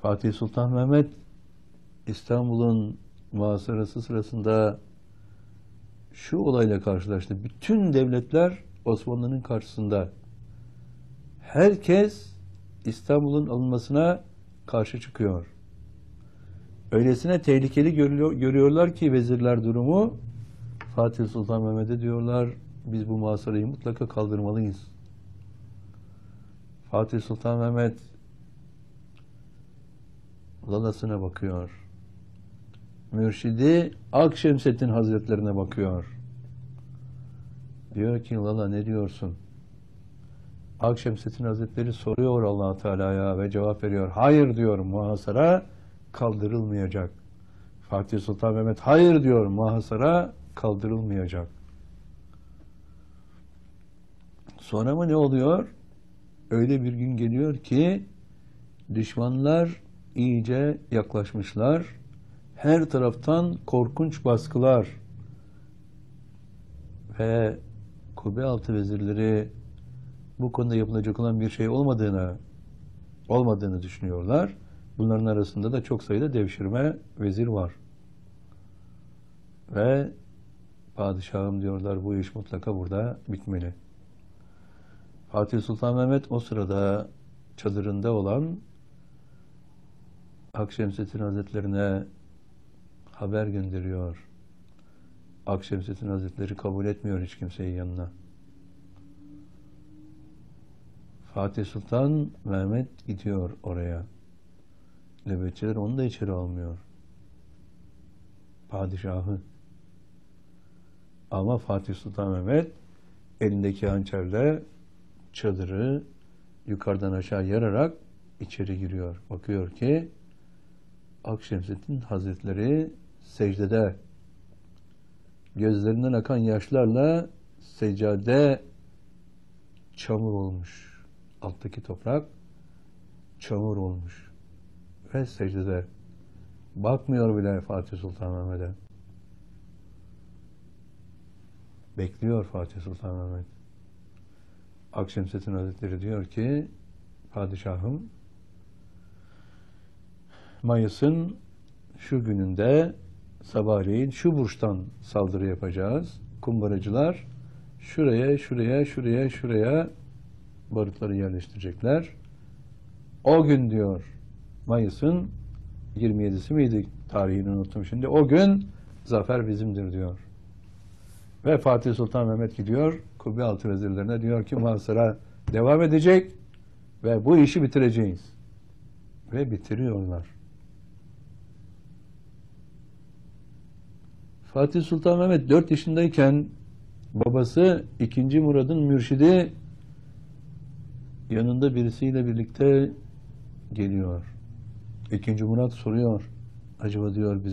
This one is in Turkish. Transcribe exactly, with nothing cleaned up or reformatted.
Fatih Sultan Mehmet İstanbul'un muhasarası sırasında şu olayla karşılaştı. Bütün devletler Osmanlı'nın karşısında. Herkes İstanbul'un alınmasına karşı çıkıyor. Öylesine tehlikeli görüyor, görüyorlar ki vezirler durumu. Fatih Sultan Mehmet'e diyorlar, biz bu muhasarayı mutlaka kaldırmalıyız. Fatih Sultan Mehmet lalasına bakıyor. Mürşidi Akşemseddin Hazretlerine bakıyor. Diyor ki, Lala ne diyorsun? Akşemseddin Hazretleri soruyor Allah-u Teala'ya ve cevap veriyor. Hayır diyor, muhasara kaldırılmayacak. Fatih Sultan Mehmet hayır diyor, muhasara kaldırılmayacak. Sonra mı ne oluyor? Öyle bir gün geliyor ki düşmanlar iyice yaklaşmışlar. Her taraftan korkunç baskılar ve Kubbealtı vezirleri bu konuda yapılacak olan bir şey olmadığını olmadığını düşünüyorlar. Bunların arasında da çok sayıda devşirme vezir var. Ve padişahım diyorlar, bu iş mutlaka burada bitmeli. Fatih Sultan Mehmet o sırada çadırında olan Akşemseddin Hazretlerine haber gönderiyor. Akşemseddin Hazretleri kabul etmiyor hiç kimseyi yanına. Fatih Sultan Mehmet gidiyor oraya. Nöbetçiler onu da içeri almıyor. Padişahı. Ama Fatih Sultan Mehmet elindeki hançerle çadırı yukarıdan aşağı yararak içeri giriyor. Bakıyor ki Akşemseddin Hazretleri secdede, gözlerinden akan yaşlarla seccade çamur olmuş. Alttaki toprak çamur olmuş. Ve secdede. Bakmıyor bile Fatih Sultan Mehmet'e. Bekliyor Fatih Sultan Mehmet. Akşemseddin Hazretleri diyor ki, padişahım, Mayıs'ın şu gününde sabahleyin şu burçtan saldırı yapacağız. Kumbaracılar şuraya, şuraya, şuraya, şuraya barutları yerleştirecekler. O gün diyor, Mayıs'ın yirmi yedisi miydi? Tarihini unuttum şimdi. O gün zafer bizimdir diyor. Ve Fatih Sultan Mehmet gidiyor, Kubbealtı vezirlerine diyor ki muhasara devam edecek ve bu işi bitireceğiz. Ve bitiriyorlar. Fatih Sultan Mehmet dört yaşındayken babası ikinci Murad'ın mürşidi yanında birisiyle birlikte geliyor. ikinci Murad soruyor. Acaba diyor biz